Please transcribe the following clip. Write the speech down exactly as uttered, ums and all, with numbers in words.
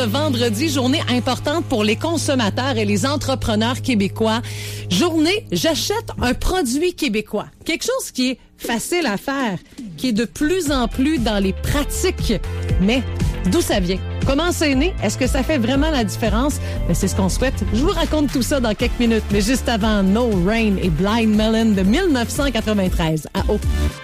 vendredi, journée importante pour les consommateurs et les entrepreneurs québécois. Journée, j'achète un produit québécois. Quelque chose qui est facile à faire, qui est de plus en plus dans les pratiques. Mais d'où ça vient? Comment c'est né? Est-ce que ça fait vraiment la différence? Ben, c'est ce qu'on souhaite. Je vous raconte tout ça dans quelques minutes. Mais juste avant, No Rain et Blind Melon de mille neuf cent quatre-vingt-treize à O.